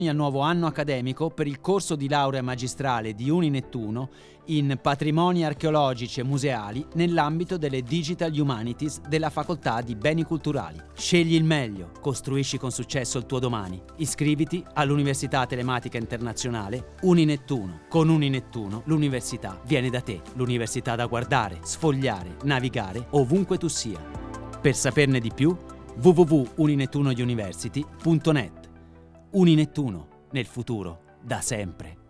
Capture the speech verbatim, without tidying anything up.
al nuovo anno accademico per il corso di laurea magistrale di Uninettuno in Patrimoni archeologici e museali nell'ambito delle Digital Humanities della Facoltà di Beni Culturali. Scegli il meglio, costruisci con successo il tuo domani. Iscriviti all'Università Telematica Internazionale Uninettuno. Con Uninettuno l'università viene da te, l'università da guardare, sfogliare, navigare ovunque tu sia. Per saperne di più, w w w punto uninettuno university punto net. Uninettuno, nel futuro, da sempre.